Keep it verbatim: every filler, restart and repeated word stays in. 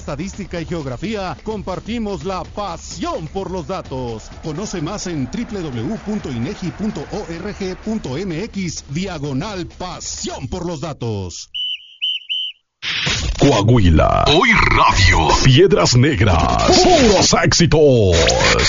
estadística y geografía, compartimos la pasión por los datos. Conoce más en doble u doble u doble u punto inegi punto org punto mx diagonal pasión por los datos. Coahuila, Hoy Radio, Piedras Negras, puros éxitos.